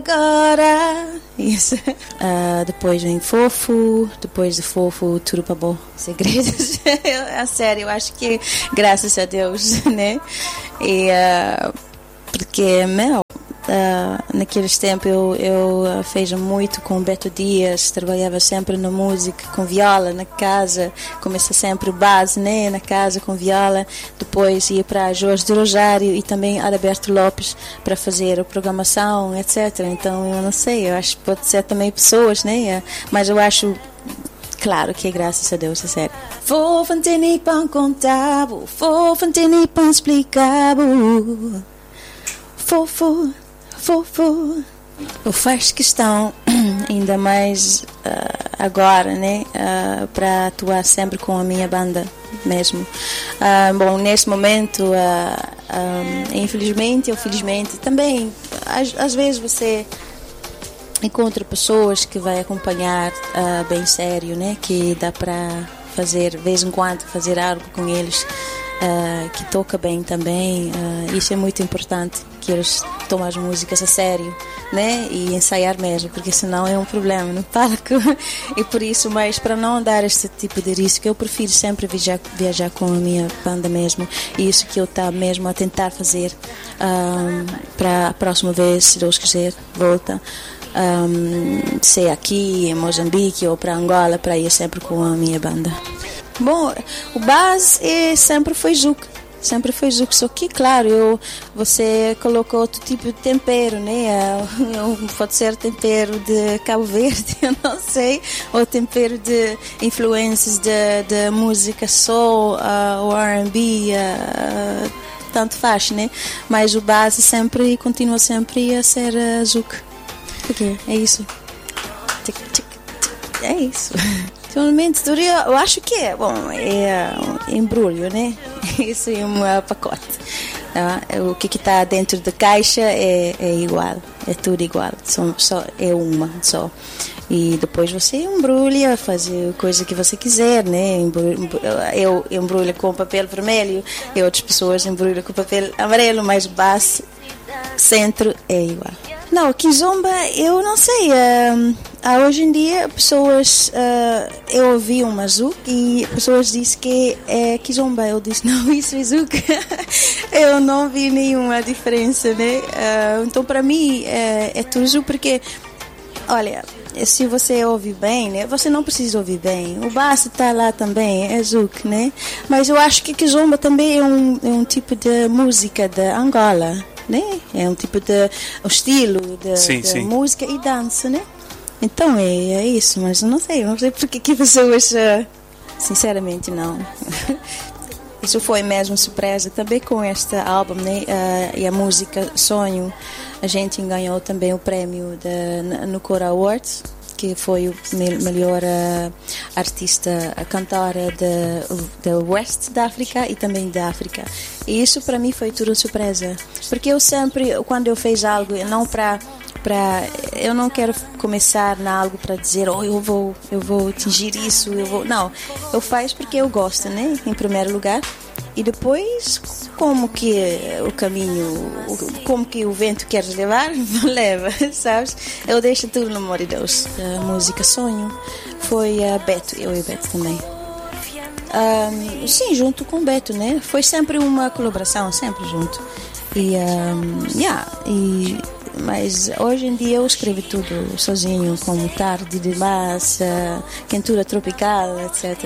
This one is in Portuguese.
agora. Isso. Depois vem Fofo. Depois de Fofo, Tudo para Bom. Segredos. A sério, eu acho que graças a Deus, né? E porque, naqueles tempos eu fiz muito com Beto Dias, trabalhava sempre na música, com viola na casa, comecei sempre base, né, na casa com viola, depois ia para Jorge de Rosário e também Adalberto Lopes para fazer a programação, etc. Então eu não sei, eu acho que pode ser também pessoas, né, mas eu acho claro que é graças a Deus, é sério. Fofo não tem nem para contar, fofo não tem nem para explicar, fofo. Eu faço questão, ainda mais agora, né, para atuar sempre com a minha banda mesmo. Bom, neste momento, infelizmente ou felizmente, também, às vezes você encontra pessoas que vai acompanhar bem sério, né, que dá para fazer, de vez em quando, fazer algo com eles. Que toca bem também, isso é muito importante, que eles tomem as músicas a sério, né, e ensaiar mesmo, porque senão é um problema no palco. E por isso, mas para não dar este tipo de risco, eu prefiro sempre viajar com a minha banda mesmo, e isso que eu estou mesmo a tentar fazer para a próxima vez, se Deus quiser, volta. Ser aqui em Moçambique ou para Angola, para ir sempre com a minha banda. Bom, o base sempre foi Zouk, só que, claro, você colocou outro tipo de tempero, né? Pode ser tempero de Cabo Verde, eu não sei, ou tempero de influências de música soul, ou R&B, tanto faz, né? Mas o base sempre continua sempre a ser Zouk. Porque é isso. É isso. Atualmente, eu acho que é embrulho, né? Isso é um pacote. O que está dentro da caixa é igual, é tudo igual, só é uma só. E depois você embrulha, faz a coisa que você quiser, né? Eu embrulho com papel vermelho e outras pessoas embrulham com papel amarelo, mas o base, centro é igual. Não, Kizomba, eu não sei. Hoje em dia, pessoas. Eu ouvi uma Zouk e pessoas dizem que é Kizomba. Eu disse, não, isso é Zouk. Eu não vi nenhuma diferença, né? Então, para mim, é tudo Zouk, porque, olha, se você ouve bem, né? Você não precisa ouvir bem. O baixo está lá também, é Zouk, né? Mas eu acho que Kizomba também é um tipo de música de Angola. Né? É um tipo de estilo de música e dança, né? Então é isso, mas não sei porque que pessoas, sinceramente não. Isso foi mesmo surpresa também com este álbum, né? E a música Sonho, a gente ganhou também o prémio no Cora Awards, que foi o melhor artista, a cantora da West da África e também da África. E isso para mim foi tudo surpresa, porque eu sempre, quando eu fiz algo, não eu não quero começar na algo para dizer, eu vou atingir isso, não, eu faço porque eu gosto, né, em primeiro lugar. E depois, como que o caminho, como que o vento quer levar, leva, sabes? Eu deixo tudo no amor de Deus. A música Sonho foi a Beto, eu e Beto também. Sim, junto com o Beto, né? Foi sempre uma colaboração, sempre junto. Mas hoje em dia eu escrevo tudo sozinho, como Tarde de Massa, Quentura Tropical, etc.